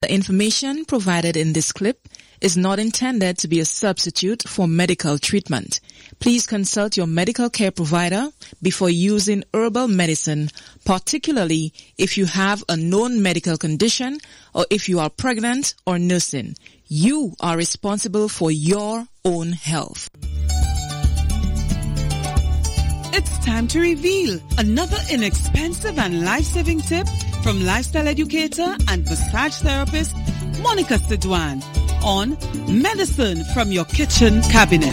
The information provided in this clip is not intended to be a substitute for medical treatment. Please consult your medical care provider before using herbal medicine, particularly if you have a known medical condition or if you are pregnant or nursing. You are responsible for your own health. It's time to reveal another inexpensive and life-saving tip from lifestyle educator and massage therapist Monica Sidwan on Medicine from Your Kitchen Cabinet.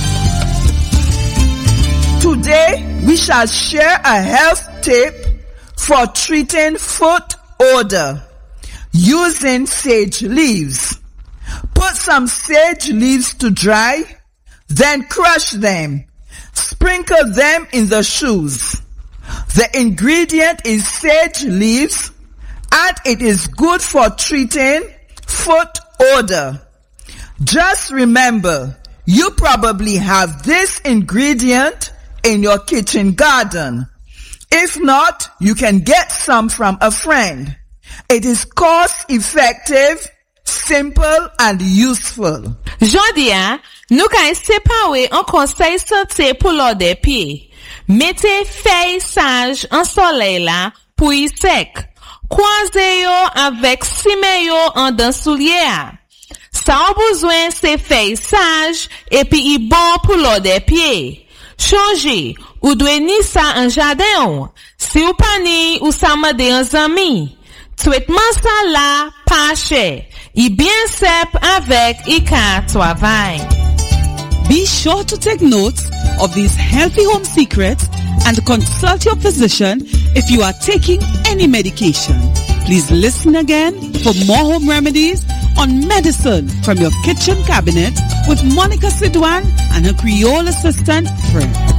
Today, we shall share a health tip for treating foot odor using sage leaves. Put some sage leaves to dry, then crush them. Sprinkle them in the shoes. The ingredient is sage leaves, and it is good for treating foot odor. Just remember, you probably have this ingredient in your kitchen garden. If not, you can get some from a friend. It is cost-effective, simple, and useful. Jodia, nou ka separe un conseil santé pour l'or des pieds. Mettez feuilles sages en soleil là pour y sec. Croisez yo avec cime yo en dans soulier. Ça a besoin ces feuilles sages et puis y bon pour l'or des pieds. Changez, ou dwe ni ça en jardin ou. Si ou pas ni ou ça mande en zami. Traitement ça là pas cher. Y bien sep avec y ka travail. Be sure to take notes of these healthy home secrets and consult your physician if you are taking any medication. Please listen again for more home remedies on Medicine from Your Kitchen Cabinet with Monica Sidwan and her Creole assistant, Fred.